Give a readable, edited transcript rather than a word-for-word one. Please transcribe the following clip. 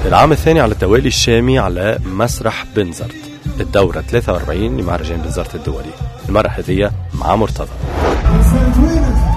العام الثاني على التوالي الشامي على مسرح بنزرت، الدورة 43 لمهرجان بنزرت الدولي. المرة هذه مع مرتضى.